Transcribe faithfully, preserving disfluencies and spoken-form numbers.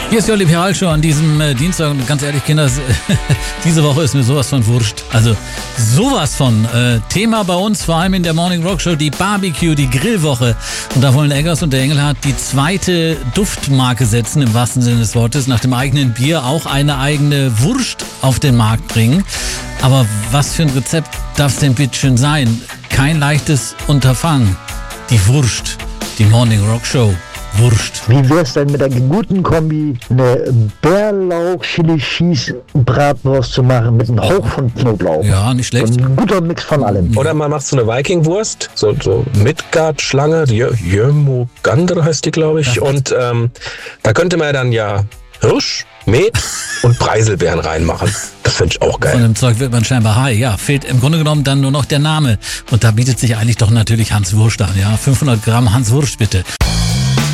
Hier ist Jolly Peral Show an diesem äh, Dienstag und ganz ehrlich, Kinder, diese Woche ist mir sowas von wurscht. Also sowas von. Äh, Thema bei uns, vor allem in der Morning Rock Show, die Barbecue, die Grillwoche. Und da wollen Eggers und der Engelhardt die zweite Duftmarke setzen, im wahrsten Sinne des Wortes, nach dem eigenen Bier auch eine eigene Wurst auf den Markt bringen. Aber was für ein Rezept darf es denn bitte schön sein? Kein leichtes Unterfangen. Die Wurst, die Morning Rock Show. Wurst. Wie wär's denn mit einer guten Kombi, eine Bärlauch-Chili-Cheese-Bratwurst zu machen mit einem Hauch von Knoblauch? Ja, nicht schlecht. Ein guter Mix von allem. Oder man macht so eine Viking-Wurst, so, so Midgard-Schlange, die Jörmungandr heißt die, glaube ich. Ja. Und ähm, da könnte man dann ja Hirsch, Met und Preiselbeeren reinmachen. Das finde ich auch geil. Von dem Zeug wird man scheinbar high. Ja, fehlt im Grunde genommen dann nur noch der Name. Und da bietet sich eigentlich doch natürlich Hans Wurst an. Ja, fünfhundert Gramm Hans Wurst bitte.